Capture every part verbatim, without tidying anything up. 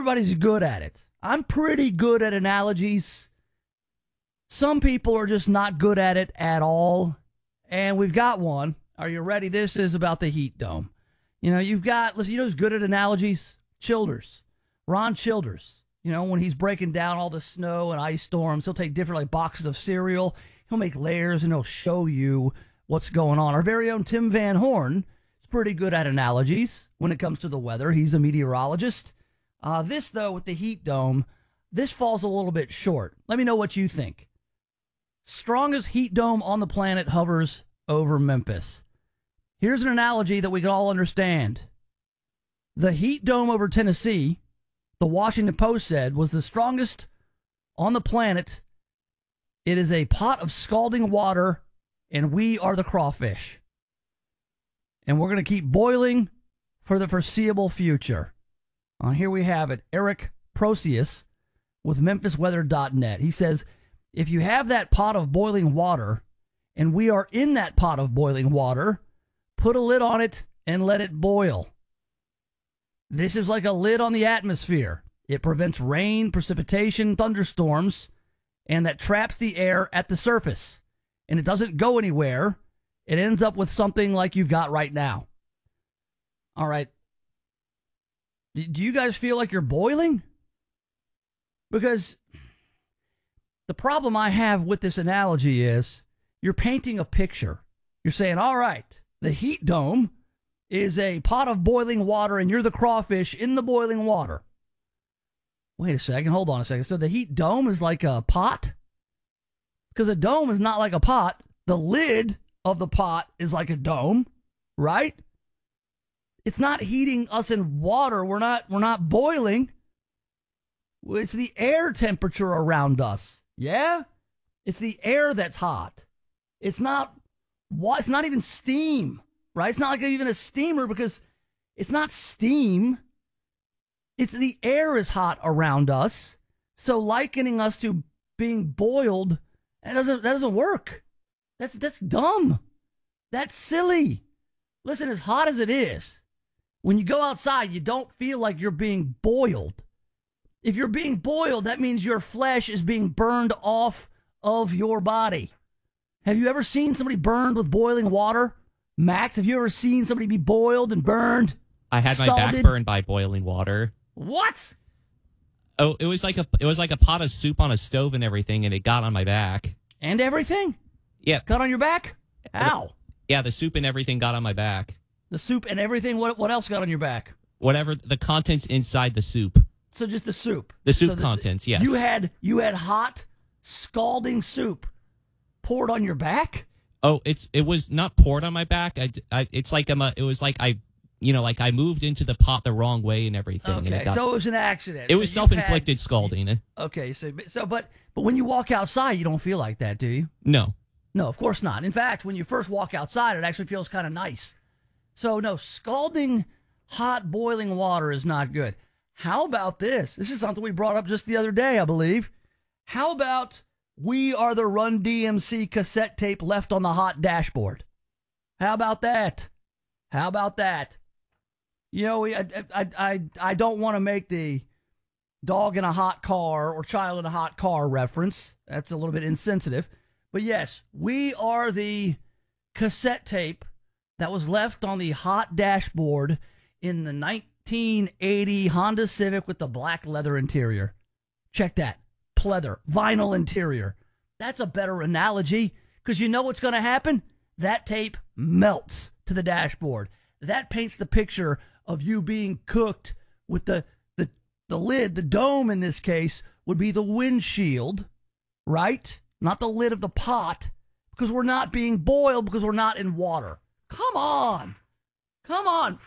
everybody's good at it. I'm pretty good at analogies. Some people are just not good at it at all. And we've got one. Are you ready? This is about the heat dome. You know, you've got, listen, you know who's good at analogies? Childers. Ron Childers. You know, when he's breaking down all the snow and ice storms, he'll take different, like, boxes of cereal. He'll make layers and he'll show you what's going on. Our very own Tim Van Horn is pretty good at analogies when it comes to the weather. He's a meteorologist. Uh, this, though, with the heat dome, this falls a little bit short. Let me know what you think. Strongest heat dome on the planet hovers over Memphis. Here's an analogy that we can all understand. The heat dome over Tennessee, the Washington Post said, was the strongest on the planet. It is a pot of scalding water, and we are the crawfish. And we're going to keep boiling for the foreseeable future. Uh, here we have it. Eric Prosius with Memphis Weather dot net. He says, if you have that pot of boiling water, and we are in that pot of boiling water, put a lid on it and let it boil. This is like a lid on the atmosphere. It prevents rain, precipitation, thunderstorms, and that traps the air at the surface. And it doesn't go anywhere. It ends up with something like you've got right now. All right. Do you guys feel like you're boiling? Because the problem I have with this analogy is you're painting a picture. You're saying, all right, the heat dome is a pot of boiling water and you're the crawfish in the boiling water. Wait a second. Hold on a second. So the heat dome is like a pot? Because a dome is not like a pot. The lid of the pot is like a dome, right? It's not heating us in water. We're not, we're not boiling. It's the air temperature around us. Yeah? It's the air that's hot. It's not, it's not even steam, right? It's not like even a steamer because it's not steam. It's the air is hot around us. So likening us to being boiled, that doesn't, that doesn't work. That's, that's dumb. That's silly. Listen, as hot as it is, when you go outside, you don't feel like you're being boiled. If you're being boiled, that means your flesh is being burned off of your body. Have you ever seen somebody burned with boiling water? Max, have you ever seen somebody be boiled and burned? I had scalded? my back burned by boiling water. What? Oh, it was like a it was like a pot of soup on a stove and everything, and it got on my back. And everything? Yeah. Got on your back? How? Yeah, the soup and everything got on my back. The soup and everything? What What else got on your back? Whatever, the contents inside the soup. So just the soup? The soup so the, contents, yes. You had you had hot, scalding soup poured on your back? Oh, it's it was not poured on my back. I, I it's like I'm a, it was like I, you know, like I moved into the pot the wrong way and everything. Okay, and it got, so it was an accident. It so was self-inflicted had, scalding. Okay, so so but but when you walk outside, you don't feel like that, do you? No. No, of course not. In fact, when you first walk outside, it actually feels kind of nice. So no, scalding hot boiling water is not good. How about this? This is something we brought up just the other day, I believe. How about We Are the Run D M C cassette tape left on the hot dashboard? How about that? How about that? You know, I, I, I, I don't want to make the dog in a hot car or child in a hot car reference. That's a little bit insensitive. But yes, we are the cassette tape that was left on the hot dashboard in the nineteen eighty Honda Civic with the black leather interior. Check that. Pleather. Vinyl interior. That's a better analogy because you know what's going to happen? That tape melts to the dashboard. That paints the picture of you being cooked with the, the, the lid, the dome in this case, would be the windshield, right? Not the lid of the pot because we're not being boiled because we're not in water. Come on. Come on.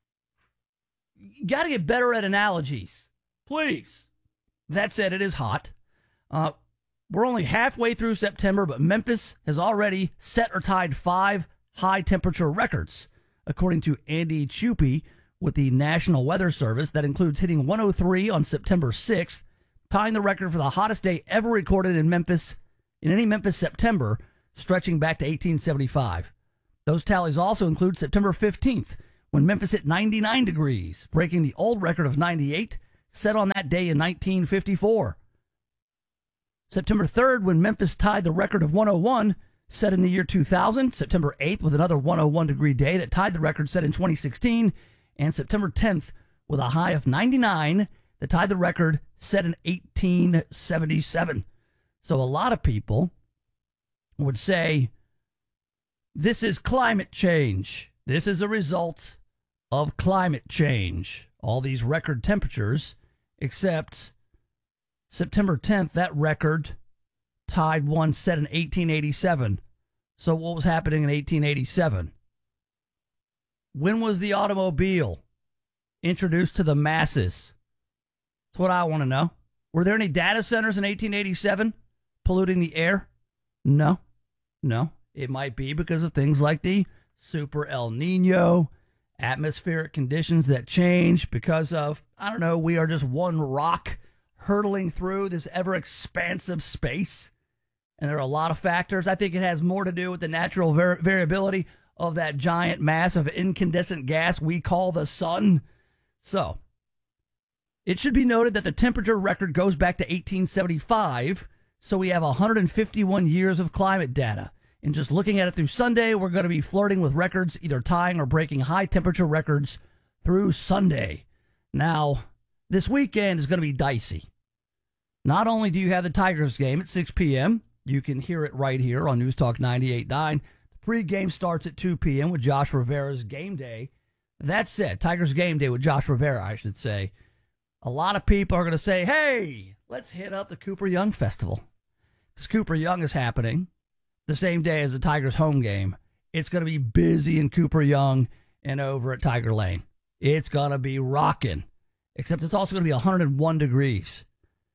You got to get better at analogies. Please. That said, it is hot. Uh, we're only halfway through September, but Memphis has already set or tied five high-temperature records, according to Andy Chupi with the National Weather Service. That includes hitting one oh three on September sixth, tying the record for the hottest day ever recorded in Memphis, in any Memphis September, stretching back to eighteen seventy-five. Those tallies also include September fifteenth, when Memphis hit ninety-nine degrees, breaking the old record of ninety-eight set on that day in nineteen fifty-four. September third, when Memphis tied the record of one oh one, set in the year two thousand. September eighth, with another one oh one degree day that tied the record set in twenty sixteen. And September tenth, with a high of ninety-nine that tied the record set in eighteen seventy-seven. So a lot of people would say this is climate change. This is a result of climate change. All these record temperatures, except September tenth, that record tied one set in eighteen eighty-seven. So what was happening in eighteen eighty-seven? When was the automobile introduced to the masses? That's what I want to know. Were there any data centers in eighteen eighty-seven polluting the air? No. No. It might be because of things like the Super El Nino, atmospheric conditions that change because of, I don't know, we are just one rock hurtling through this ever-expansive space. And there are a lot of factors. I think it has more to do with the natural var- variability of that giant mass of incandescent gas we call the sun. So, it should be noted that the temperature record goes back to eighteen seventy-five, so we have one hundred fifty-one years of climate data. And just looking at it through Sunday, we're going to be flirting with records, either tying or breaking high temperature records through Sunday. Now, this weekend is going to be dicey. Not only do you have the Tigers game at six p.m., you can hear it right here on News Talk ninety-eight point nine. The pregame starts at two p.m. with Josh Rivera's game day. That said, Tigers game day with Josh Rivera, I should say. A lot of people are going to say, hey, let's hit up the Cooper Young Festival. Because Cooper Young is happening the same day as the Tigers home game. It's going to be busy in Cooper Young and over at Tiger Lane. It's going to be rocking. Except it's also going to be one hundred one degrees.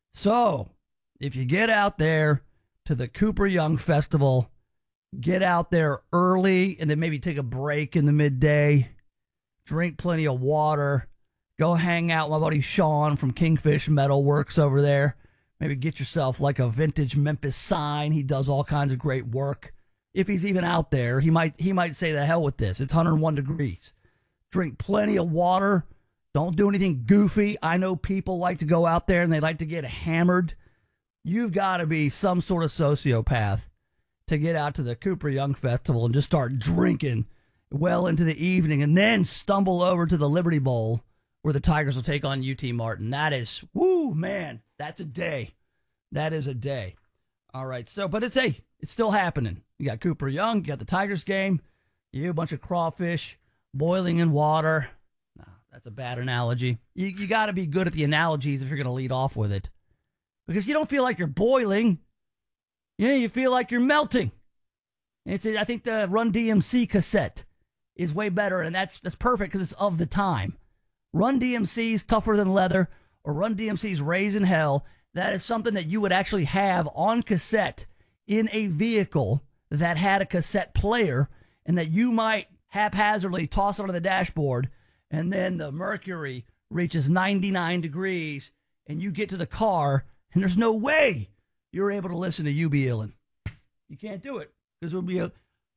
So, if you get out there to the Cooper Young Festival, get out there early and then maybe take a break in the midday, drink plenty of water, go hang out with my buddy Sean from Kingfish Metal Works over there. Maybe get yourself like a vintage Memphis sign. He does all kinds of great work. If he's even out there, he might he might say the hell with this. It's one hundred one degrees. Drink plenty of water. Don't do anything goofy. I know people like to go out there and they like to get hammered. You've got to be some sort of sociopath to get out to the Cooper Young Festival and just start drinking well into the evening and then stumble over to the Liberty Bowl where the Tigers will take on U T Martin. That is, woo, man, that's a day. That is a day. All right, so, but it's a, it's still happening. You got Cooper Young, you got the Tigers game, you have a bunch of crawfish boiling in water. No, that's a bad analogy. You, you got to be good at the analogies if you're going to lead off with it. Because you don't feel like you're boiling. You know, you feel like you're melting. It's, I think the Run D M C cassette is way better, and that's that's perfect because it's of the time. Run D M C's Tougher Than Leather or Run D M C's Raising Hell, that is something that you would actually have on cassette in a vehicle that had a cassette player and that you might haphazardly toss onto the dashboard, and then the mercury reaches ninety-nine degrees and you get to the car and there's no way you're able to listen to You Be Illin'. You can't do it because it would be a,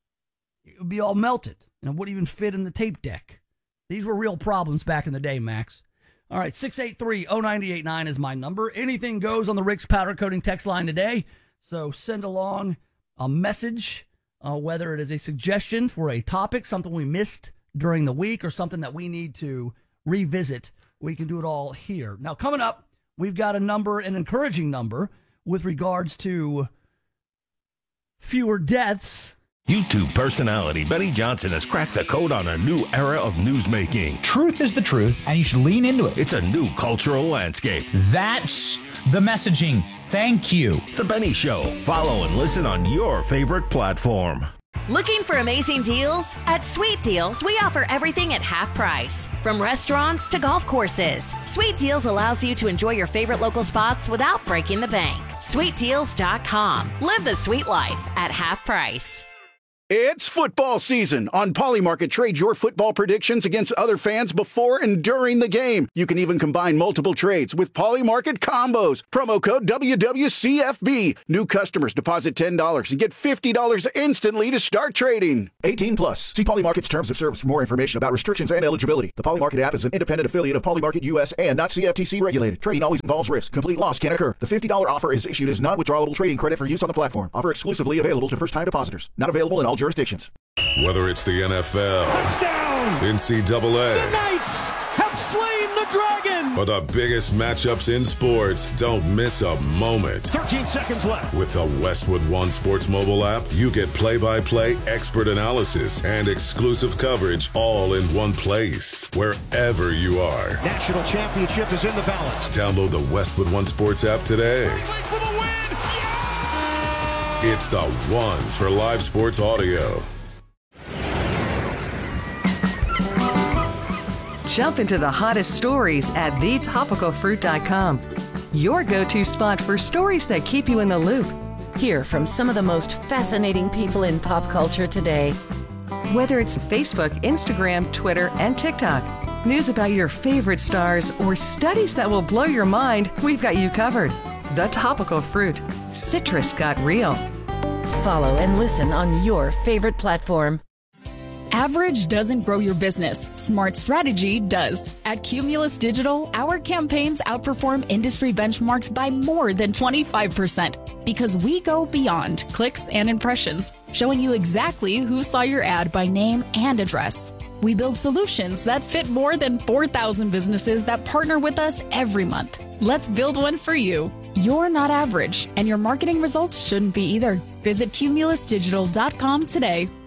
it would be all melted and it wouldn't even fit in the tape deck. These were real problems back in the day, Max. All right, six eight three, oh nine eight nine is my number. Anything goes on the Rick's Powder Coating text line today. So send along a message, uh, whether it is a suggestion for a topic, something we missed during the week, or something that we need to revisit. We can do it all here. Now, coming up, we've got a number, an encouraging number, with regards to fewer deaths. YouTube personality Benny Johnson has cracked the code on a new era of newsmaking. Truth is the truth, and you should lean into it. It's a new cultural landscape. That's the messaging. Thank you. The Benny Show. Follow and listen on your favorite platform. Looking for amazing deals? At Sweet Deals, we offer everything at half price. From restaurants to golf courses, Sweet Deals allows you to enjoy your favorite local spots without breaking the bank. sweet deals dot com. Live the sweet life at half price. It's football season. On Polymarket, trade your football predictions against other fans before and during the game. You can even combine multiple trades with Polymarket combos. Promo code W W C F B. New customers deposit ten dollars and get fifty dollars instantly to start trading. eighteen plus. See Polymarket's terms of service for more information about restrictions and eligibility. The Polymarket app is an independent affiliate of Polymarket U S and not C F T C regulated. Trading always involves risk. Complete loss can occur. The fifty dollars offer is issued as non-withdrawable trading credit for use on the platform. Offer exclusively available to first-time depositors. Not available in all jurisdictions. Whether it's the N F L, touchdown, N C double A, the Knights have slain the dragon, or the biggest matchups in sports, don't miss a moment. thirteen seconds left. With the Westwood One Sports mobile app, you get play-by-play expert analysis and exclusive coverage all in one place, wherever you are. National championship is in the balance. Download the Westwood One Sports app today. For the win. Yeah! It's the one for live sports audio. Jump into the hottest stories at the topical fruit dot com. Your go-to spot for stories that keep you in the loop. Hear from some of the most fascinating people in pop culture today. Whether it's Facebook, Instagram, Twitter, and TikTok, news about your favorite stars, or studies that will blow your mind, we've got you covered. The Topical Fruit. Citrus got real. Follow and listen on your favorite platform. Average doesn't grow your business. Smart strategy does. At Cumulus Digital, our campaigns outperform industry benchmarks by more than twenty-five percent because we go beyond clicks and impressions, showing you exactly who saw your ad by name and address. We build solutions that fit more than four thousand businesses that partner with us every month. Let's build one for you. You're not average, and your marketing results shouldn't be either. Visit cumulus digital dot com today.